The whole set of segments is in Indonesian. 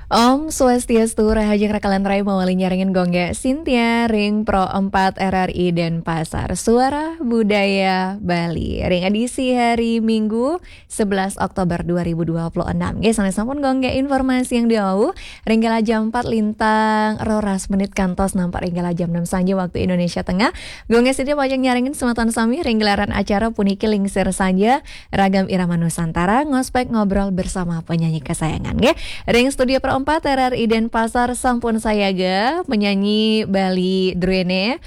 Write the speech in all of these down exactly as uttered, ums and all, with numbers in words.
Om Swastiastu, Rahaja Rakalan Rai Mawali Nyaringin Gongga Sintia Ring Pro empat R R I Denpasar Suara Budaya Bali Ring edisi hari Minggu sebelas Oktober dua ribu dua puluh enam. Guys, sana sampun gongga informasi yang diau Ringgala jam empat lintang roras menit kantos nampak Ringgala jam enam saja waktu Indonesia Tengah. Gongga Sintia pajang nyaringin sematan sami Ringgalaran acara puniki lingsir saja Ragam Irama Nusantara ngospek ngobrol bersama penyanyi kesayangan. Ge, Ring studio Pro empat R R I Denpasar sampun sayaga penyanyi Bali Druene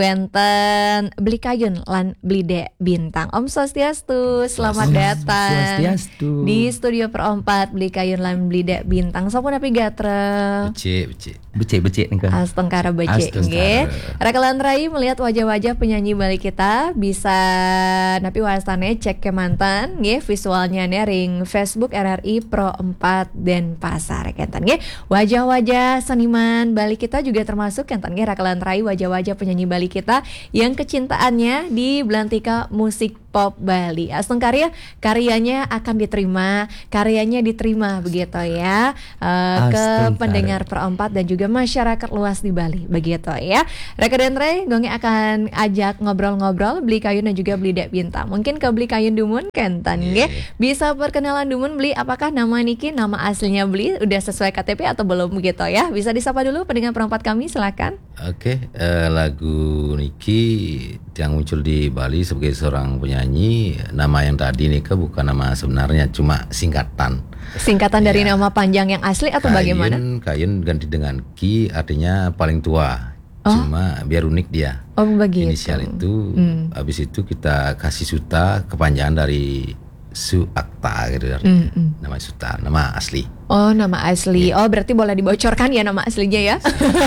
wenten beli kayun lan blide bintang. Om Swastiastu, selamat datang Swastiastu di studio Pro empat beli kayun lan blide bintang. Sampun api gatra becik becik becik becik nih kan Astengkara becik nggih. Rakalan Rai melihat wajah-wajah penyanyi Bali kita bisa napi wastane cek ke mantan nggih visualnya nih ring Facebook R R I Pro empat Denpasar kenten. Wajah-wajah seniman Bali kita juga termasuk yang tadi Rakalan Rai wajah-wajah penyanyi Bali kita yang kecintaannya di belantika musik pop Bali. Asteng karya karyanya akan diterima, karyanya diterima begitu ya uh, ke pendengar perempat dan juga masyarakat luas di Bali begitu ya. Raka dan Rai gonge akan ajak ngobrol-ngobrol beli kayun dan juga beli dek bintang. Mungkin ke beli kayun Dumun kenten yeah. Bisa perkenalan Dumun beli apakah nama Niki nama aslinya beli udah sesuai K T P atau belum begitu ya. Bisa disapa dulu pendengar perempat kami silakan. Oke, okay, uh, lagu Niki yang muncul di Bali sebagai seorang penyanyi, nama yang tadi Nika bukan nama sebenarnya, cuma singkatan. Singkatan ya. Dari nama panjang yang asli atau Kayun, bagaimana? Kayun ganti dengan Ki artinya paling tua. Oh. Cuma biar unik dia. Oh begitu. Inisial itu, hmm. habis itu kita kasih Suta kepanjangan dari Su Akta gitu mm, mm. Nama Suta, nama asli. Oh nama asli, yeah. Oh berarti boleh dibocorkan ya nama aslinya ya.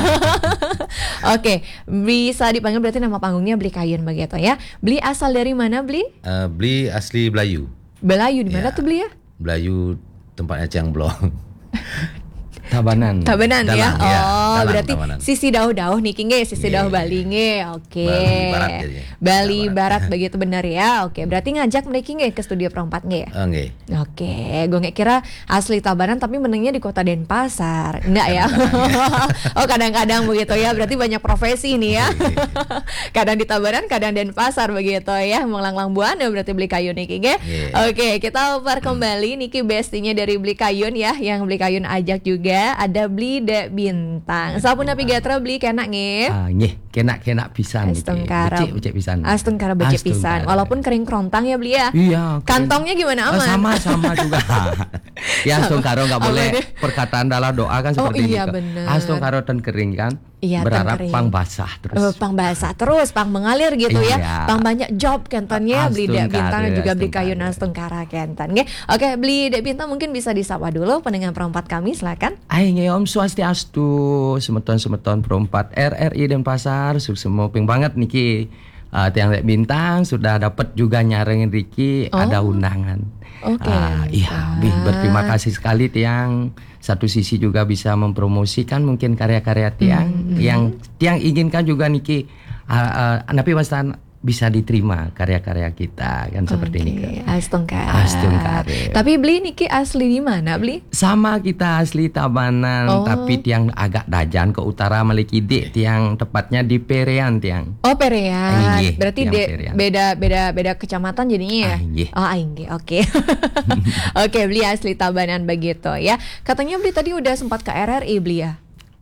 Oke, okay. Bisa dipanggil berarti nama panggungnya Beli Kayun begitu ya. Beli asal dari mana Beli? Uh, Beli asli Belayu. Belayu di mana yeah. tuh Beli ya? Belayu tempatnya Ciangblong. Tabanan. Tabanan Dalang, ya. Oh, ya. Dalang, berarti Tabanan. sisi dauh-dauh niki nggih, sisi yeah. dauh Bali nggih. Oke. Okay. Bali Barat ya. Bali Barat, Barat begitu benar ya. Oke, okay. Berarti ngajak mriki nggih ke studio perempat nggih. Oh, nggih. Oke, okay. Gue kira asli Tabanan tapi menengnya di kota Denpasar. Enggak ya? Oh, kadang-kadang begitu ya. Berarti banyak profesi nih ya. Kadang di Tabanan, kadang Denpasar begitu ya. Menglang-lang buana berarti beli kayun niki nggih. Yeah. Oke, okay. Kita upar kembali niki bestinya dari beli kayun ya, yang beli kayun ajak juga. Ada beli dek bintang. Sapun napi gatra beli kenak nggih. Ah nggih, kenak-kenak pisan iki. Becik-becik pisan. Astengkara becik pisan. Walaupun kering kerontang ya beli ya. Iya. Kantongnya gimana aman? Sama-sama juga. Ya astengkara enggak boleh perkataan dalam doa kan seperti ini. Oh iya ini. benar. Astengkara dan kering kan. Iya, berharap pang basah terus. Oh, pang basah terus, pang mengalir gitu iya. Ya. Pang banyak job kentannya beli dek bintang dan juga beli kayun astengkara kentan nggih. Oke, beli dek bintang mungkin bisa disapa dulu pendengar perempat kami silakan. Ai nggih Om Swastiastu, semeton-semeton perempat R R I Denpasar, sukses moping banget niki. Uh, tiang dek bintang sudah dapat juga nyarengin Riki oh. ada undangan. Oke. Okay. Uh, iya, bih berterima kasih sekali tiang. Satu sisi juga bisa mempromosikan mungkin karya-karya tiang mm-hmm. yang tiang inginkan juga niki uh, uh, napi wastan bisa diterima karya-karya kita kan okay. Seperti ini kan. Astengkara. Astengkara. Tapi beli niki asli di mana beli? Sama kita asli Tabanan oh. Tapi tiang agak dajan ke utara Malikide, tiang tepatnya di Perean tiang. Oh Perean. Aingge, berarti de, beda beda beda kecamatan jadinya ya. Aingge. Oh Aingge. Oke. Oke, beli asli Tabanan begitu ya. Katanya beli tadi udah sempat ke R R I beli ya.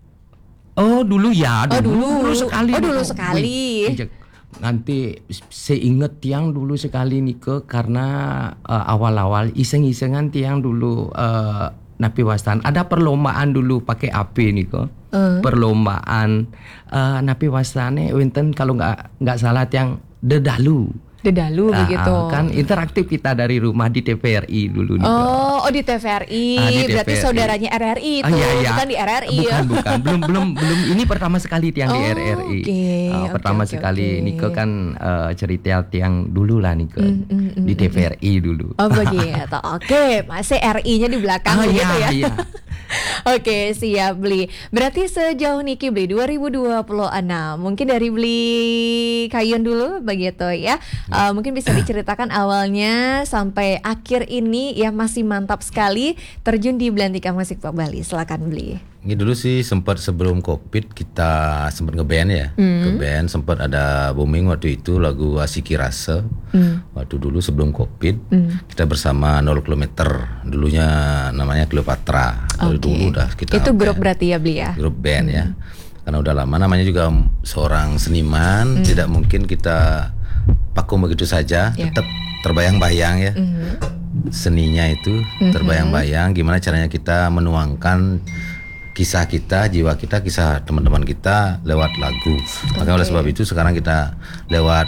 Oh dulu ya. Dulu, oh dulu, dulu sekali. Oh dulu sekali. Wih, nanti saya inget tiang dulu sekali nih ke karena uh, awal-awal iseng-isengan tiang dulu uh, napi wastan ada perlombaan dulu pakai api nih ke uh. perlombaan uh, napi wastane wenten kalau nggak nggak salah tiang dedalu. Dedalu uh, begitu. Kan interaktif kita dari rumah di T V R I dulu nih. Oh, oh di T V R I. Ah, di berarti T V R I. Saudaranya R R I itu, ah, iya, iya. Bukan di R R I. Bukan, bukan. belum belum belum ini pertama sekali tiang oh, di R R I. Okay. Uh, pertama okay, sekali okay. Nike kan uh, cerita tiang dulu lah Nike mm, mm, mm, di T V R I dulu. Oh begitu. Oke, okay. Masih R I-nya di belakang oh, gitu iya, ya. Iya. Oke, siap Bli. Berarti sejauh niki Bli dua ribu dua puluh enam, mungkin dari Bli Kayun dulu begitu ya. Uh, mungkin bisa diceritakan awalnya sampai akhir ini ya, masih mantap sekali terjun di Belantika Musik Pop Bali. Silakan Bli. Ini dulu sih sempat sebelum Covid kita sempat ngeband ya, Mm. ngeband sempat ada booming waktu itu lagu Asiki Rasa. Mm. Waktu dulu sebelum Covid Mm. kita bersama nol kilometer, dulunya namanya Cleopatra. Dari Oke. dulu udah kita Itu grup band. berarti ya Bli ya. Grup band ya. Karena udah lama, namanya juga seorang seniman, Mm. tidak mungkin kita vakum begitu saja, Yeah. tetap terbayang-bayang ya. Mhm. Seninya itu Mhm. terbayang-bayang gimana caranya kita menuangkan kisah kita, jiwa kita, kisah teman-teman kita lewat lagu. Makanya oleh Oke. sebab itu sekarang kita lewat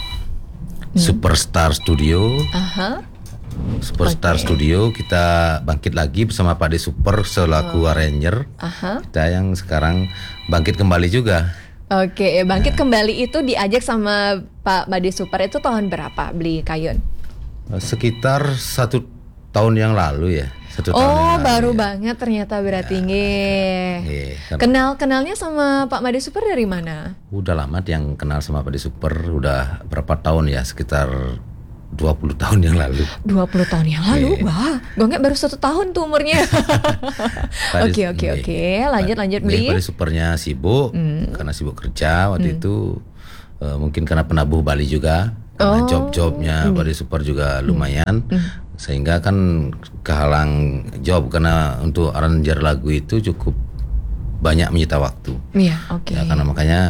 Superstar Studio. Aha. Superstar Oke. Studio kita bangkit lagi bersama Pak De Super selaku arranger. Aha. Kita yang sekarang bangkit kembali juga. Oke, bangkit Nah. kembali itu diajak sama Pak Made Super itu tahun berapa Bli Kayun? Sekitar satu tahun yang lalu ya. Satu tahun yang Oh, lalu baru ya. banget ternyata berarti nggih. Iya, kan- Kenal kenalnya sama Pak Made Super dari mana? Udah lama yang kenal sama Pak De Super, udah berapa tahun ya, sekitar dua puluh tahun yang lalu. dua puluh tahun yang lalu. Iya. Wah, gue nggak baru satu tahun tuh umurnya. Pak De- Oke, oke, iya. oke. Lanjut lanjut Nih, Bli. Pak De Supernya sibuk Hmm. karena sibuk kerja waktu itu, eh, mungkin karena penabuh Bali juga, Oh. karena job-jobnya Pak De Super juga lumayan, sehingga kan kehalang job karena untuk arranger lagu itu cukup banyak menyita waktu. Iya, oke. Ya, karena makanya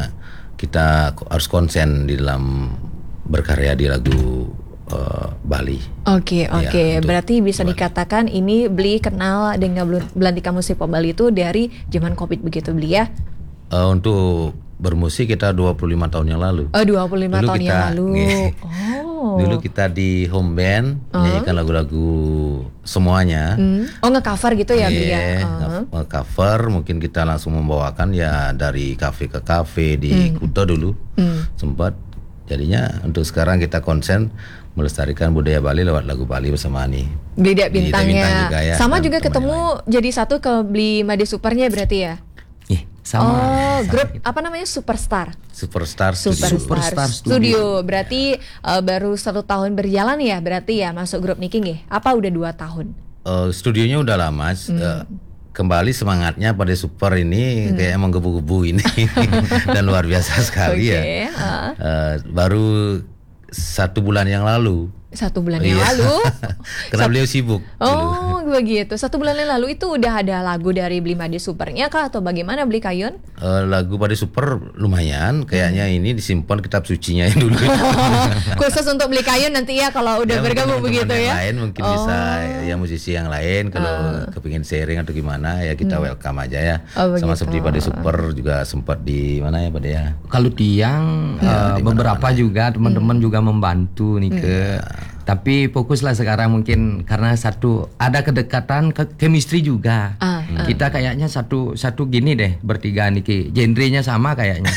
kita ko- harus konsen di dalam berkarya di lagu eh, Bali. Oke, Ya, oke. untuk Berarti bisa Bali. dikatakan ini Bli kenal dengan Bel- Belantika Musik Pop Bali itu dari zaman Covid begitu Bli ya? Eh, untuk bermusik kita dua puluh lima tahun yang lalu. Oh, dua puluh lima Dulu tahun yang kita- lalu. nggih. Oh. Dulu kita di home band menyanyikan lagu-lagu semuanya. Hmm. Oh, nge-cover gitu ya Bli ya? Iya, Oh. nge- cover mungkin kita langsung membawakan ya dari kafe ke kafe di Kuta dulu. Hmm. Sempat jadinya untuk sekarang kita konsen melestarikan budaya Bali lewat lagu Bali bersama Ani. Beli Dek Beli Dek bintangnya. Bintang juga ya, Sama dan juga teman ketemu jadi satu ke Beli Made Supernya berarti ya? Ih, sama. Oh, grup apa namanya Superstar. Superstar Studio. Superstar, Superstar Studio. Studio. Berarti eh, baru satu tahun berjalan ya berarti ya masuk grup Niki nggih? Apa udah dua tahun? Eh, studionya udah lama. eh, kembali semangatnya pada Super ini kayak emang gebu-gebu ini dan luar biasa sekali Oke, ya. ah. Eh, baru satu bulan yang lalu. Satu bulan yang Iya. lalu. Karena beliau sibuk. dulu. Oh, begitu. Satu bulan yang lalu itu udah ada lagu dari Beli Made Supernya kah atau bagaimana Beli Kayun? Eh, lagu pada Super lumayan, kayaknya ini disimpan kitab sucinya yang dulu. Khusus untuk Beli Kayun nanti ya kalau udah Ya, bergabung mungkin begitu teman-teman ya. yang lain mungkin Oh. bisa ya musisi yang lain kalau kepingin sharing atau gimana ya kita welcome aja ya. Oh, Sama begitu. seperti pada Super juga sempat di mana ya pada ya. Kalau tiang Ya, eh, di beberapa juga teman-teman juga membantu nih ke. Tapi fokuslah sekarang mungkin karena satu ada kedekatan ke chemistry juga. Ah, Kita kayaknya satu satu gini deh bertiga nih Ki. Genrenya sama kayaknya.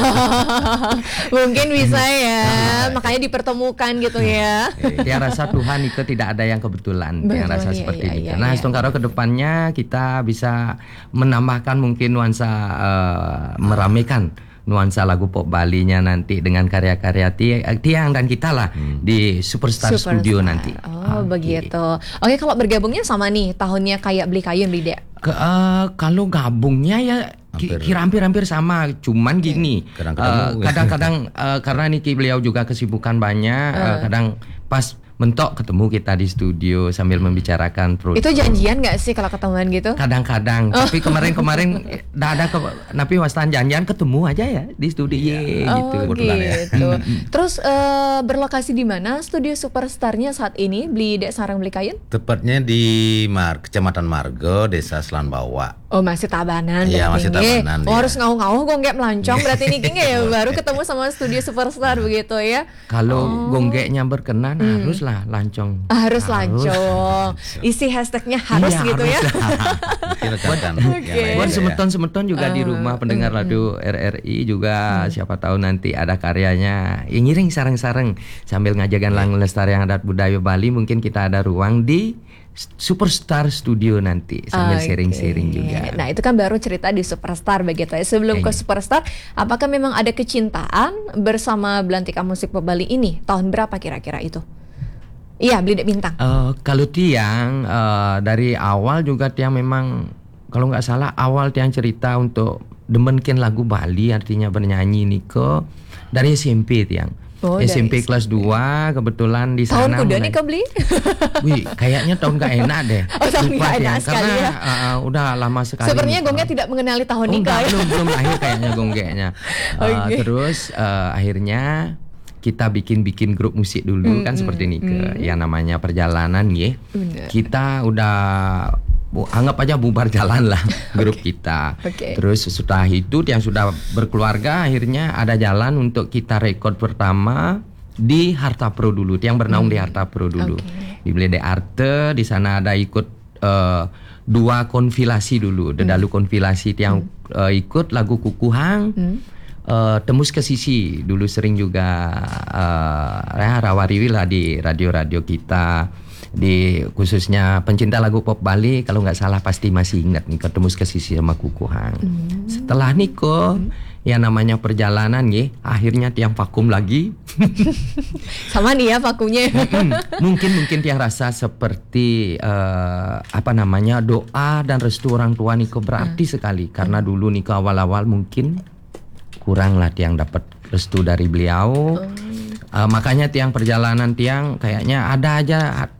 Mungkin bisa ya. Makanya dipertemukan gitu ya. Dia rasa Tuhan itu tidak ada yang kebetulan. Betul, Yang rasa iya, seperti iya, ini. iya, Karena iya. Stongkaro ke depannya kita bisa menambahkan mungkin nuansa eh, meramaikan nuansa lagu pop Balinya nanti dengan karya-karya Ti- Tiang dan kita lah di Superstar, Superstar. Studio nanti. Oh, Oke. begitu. Oke, kalau bergabungnya sama nih tahunnya kayak Beli Kayun Beli Dek. Ke, eh, kalau gabungnya ya ki- Hampir. kira hampir-hampir sama, cuman gini Kadang eh, ketemu. kadang-kadang eh, karena Niki beliau juga kesibukan banyak, eh, kadang pas mentok ketemu kita di studio sambil membicarakan pro. Itu janjian nggak sih kalau ketemuan gitu? Kadang-kadang, tapi kemarin-kemarin eh, dah ada ke, napi wastan janjian ketemu aja ya di studio Ye, Oh gitu. kebetulan ya. gitu. Terus eh, berlokasi di mana studio Superstarnya saat ini Beli Dek Sarang Beli Kayun? Tepatnya di Mar Kecamatan Margo, Desa Selanbawa. Oh masih Tabanan. Iya, berarti masih nggih. Tabanan, Oh iya. harus ngau-ngau gue nggak melancong berarti ini nggih ya baru ketemu sama studio Superstar begitu ya. Kalau gonggeknya berkenan haruslah lancong. Ah, harus lancong. Isi hashtagnya harus Iya, gitu ya. harus. Mungkin rekan Oke. yang Buat lain ya. semeton-semeton juga di rumah pendengar radio R R I juga siapa tahu nanti ada karyanya yang ngiring sareng-sareng sambil ngajagan lang lestarian adat budaya Bali, mungkin kita ada ruang di Superstar Studio nanti sambil Oke. sharing-sharing juga. Nah itu kan baru cerita di Superstar begitu ya. Sebelum ke Oke. Superstar, apakah memang ada kecintaan bersama Belantika Musik Pop Bali ini? Tahun berapa kira-kira itu? Iya, Beli Dek Bintang. Eh, kalau Tiang eh, dari awal juga Tiang memang kalau nggak salah awal Tiang cerita untuk demenkin lagu Bali, artinya bernyanyi ini ke dari S M P Tiang. Oh, S M P dari kelas dua kebetulan di Tahun sana. kuda mulai- nih kau Beli? Wih, kayaknya tahun gak enak deh. Oh, tahun Lupa, nggak enak Tiang, sekali karena ya. eh, eh, udah lama sekali. Sepertinya nikah. Gongnya tidak mengenali tahun Oh, nikah enggak, ya. belum belum lahir kayaknya gonggeknya. Eh, Oke. Terus eh, akhirnya kita bikin-bikin grup musik dulu kan seperti ini ke yang namanya perjalanan ya. Benar. Kita udah bu- anggap aja bubar jalan lah grup kita. Oke. Terus setelah itu yang sudah berkeluarga akhirnya ada jalan untuk kita rekod pertama di Harta Pro dulu, yang bernaung di Harta Pro dulu. Oke. Di Blede Arte, di sana ada ikut eh, dua konfilasi dulu, Dedalu konfilasi yang eh, ikut lagu Kukuhang. eh, Tembus ke Sisi dulu sering juga eh, ya, rawariwi lah di radio-radio kita, di khususnya pencinta lagu pop Bali kalau nggak salah pasti masih ingat nih Tembus ke Sisi sama Kukuhang. Setelah Niko yang namanya perjalanan ya, akhirnya Tiang vakum lagi. Sama nih ya vakumnya. Hmm, mungkin mungkin Tiang rasa seperti eh, apa namanya doa dan restu orang tua Niko berarti sekali, karena dulu Niko awal-awal mungkin kurang lah Tiang dapat restu dari beliau. Eh, makanya Tiang perjalanan Tiang kayaknya ada aja